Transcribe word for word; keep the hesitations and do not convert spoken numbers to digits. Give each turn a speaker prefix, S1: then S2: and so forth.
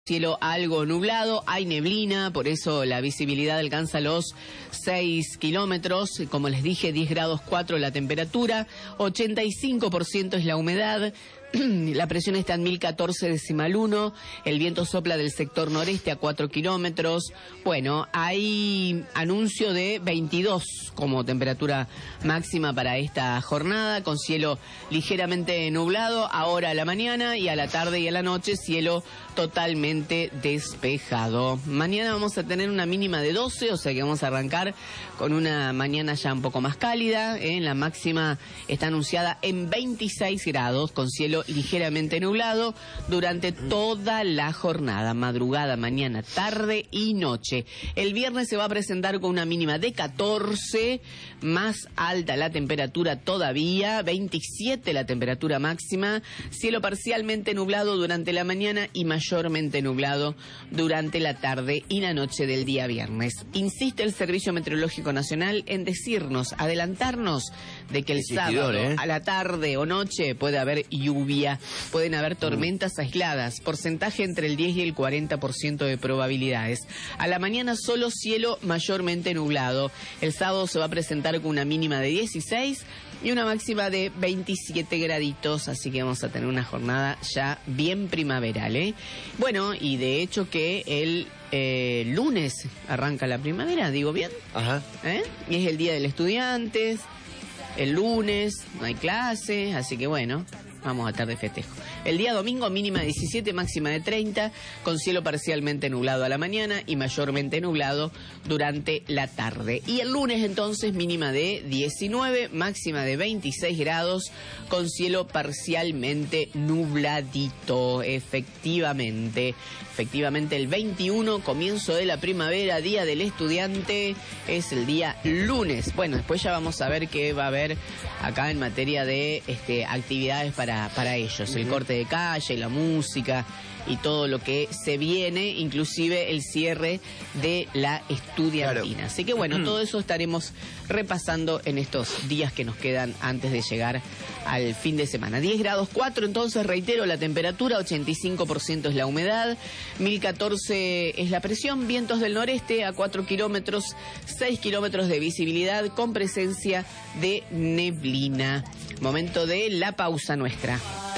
S1: Cielo algo nublado, hay neblina, por eso la visibilidad alcanza los seis kilómetros, como les dije, diez grados cuatro la temperatura, ochenta y cinco por ciento es la humedad, la presión está en mil catorce decimal uno, el viento sopla del sector noreste a cuatro kilómetros. Bueno, hay anuncio de veintidós como temperatura máxima para esta jornada, con cielo ligeramente nublado, ahora a la mañana y a la tarde y a la noche, cielo totalmente despejado. Mañana vamos a tener una mínima de doce, o sea que vamos a arrancar con una mañana ya un poco más cálida, ¿eh? La máxima está anunciada en veintiséis grados, con cielo ligeramente nublado durante toda la jornada, madrugada, mañana, tarde y noche. El viernes se va a presentar con una mínima de catorce, más alta la temperatura todavía, veintisiete la temperatura máxima, cielo parcialmente nublado durante la mañana y mayormente nublado durante la tarde y la noche del día viernes. Insiste el Servicio Meteorológico Nacional en decirnos, adelantarnos de que el sábado ¿eh? a la tarde o noche puede haber lluvia, pueden haber tormentas mm. aisladas, porcentaje entre el diez y el cuarenta por ciento de probabilidades. A la mañana solo cielo mayormente nublado. El sábado se va a presentar con una mínima de dieciséis y una máxima de veintisiete graditos, así que vamos a tener una jornada ya bien primaveral, ¿eh? Bueno, y de hecho que el eh, lunes arranca la primavera, digo bien,
S2: Ajá.
S1: ¿Eh? Y es el Día del Estudiante, el lunes no hay clase, así que bueno, vamos a estar de festejo. El día domingo mínima de diecisiete, máxima de treinta, con cielo parcialmente nublado a la mañana y mayormente nublado durante la tarde. Y el lunes entonces mínima de diecinueve, máxima de veintiséis grados, con cielo parcialmente nubladito, efectivamente. Efectivamente el veintiuno, comienzo de la primavera, Día del Estudiante, es el día lunes. Bueno, después ya vamos a ver qué va a haber acá en materia de este, actividades para, para ellos. El corte de calle, la música y todo lo que se viene, inclusive el cierre de la estudiantina. Claro. Así que bueno, todo eso estaremos repasando en estos días que nos quedan antes de llegar al fin de semana. diez grados cuatro, entonces reitero la temperatura, ochenta y cinco por ciento es la humedad, mil catorce es la presión, vientos del noreste a cuatro kilómetros, seis kilómetros de visibilidad con presencia de neblina. Momento de la pausa nuestra.